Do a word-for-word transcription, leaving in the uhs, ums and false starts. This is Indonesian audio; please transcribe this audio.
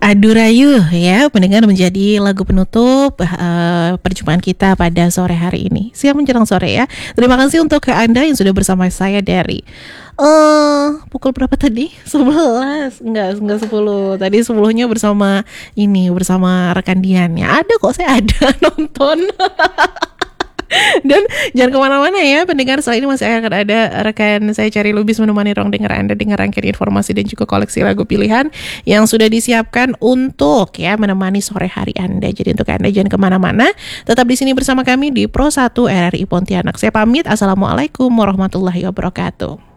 Adu Rayu ya, pendengar menjadi lagu penutup uh, perjumpaan kita pada sore hari ini. Siap menjelang sore ya. Terima kasih untuk ke Anda yang sudah bersama saya dari uh, pukul berapa tadi? sebelas Enggak, enggak sepuluh. Tadi sepuluhnya bersama ini, bersama rekan Dian ya. Ada kok, saya ada nonton. Dan jangan kemana-mana ya pendengar, setelah ini masih akan ada rekan saya Cari Lubis menemani ruang dengar Anda dengan rangkaian informasi dan juga koleksi lagu pilihan yang sudah disiapkan untuk ya menemani sore hari Anda. Jadi untuk Anda jangan kemana-mana, tetap di sini bersama kami di Pro satu R R I Pontianak. Saya pamit, assalamualaikum warahmatullahi wabarakatuh.